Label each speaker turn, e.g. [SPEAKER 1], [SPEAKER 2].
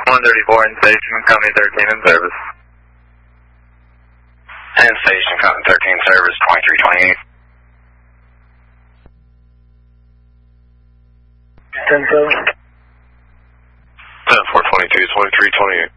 [SPEAKER 1] 134 in station, Company 13 in service.
[SPEAKER 2] And station, Company 13 service, 2328.
[SPEAKER 3] 10-7.
[SPEAKER 2] 10-422, 2328.